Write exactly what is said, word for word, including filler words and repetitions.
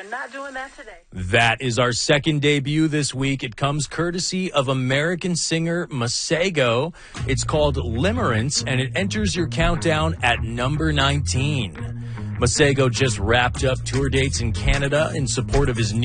not doing that today. That is our second debut this week. It comes courtesy of American singer Masego. It's called Limerence, and it enters your countdown at number nineteen. Masego just wrapped up tour dates in Canada in support of his new